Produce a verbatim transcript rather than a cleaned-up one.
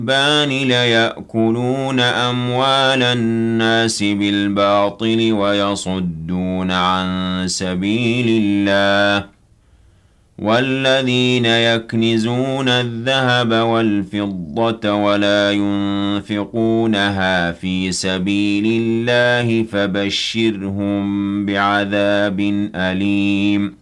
بان ليأكلون أموال الناس بالباطل ويصدون عن سبيل الله والذين يكنزون الذهب والفضة ولا ينفقونها في سبيل الله فبشرهم بعذاب أليم